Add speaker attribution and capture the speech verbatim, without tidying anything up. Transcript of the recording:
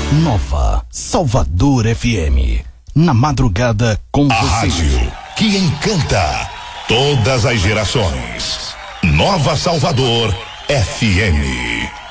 Speaker 1: Nova Salvador F M. Na madrugada com
Speaker 2: A
Speaker 1: você.
Speaker 2: rádio que encanta todas as gerações. Nova Salvador F M.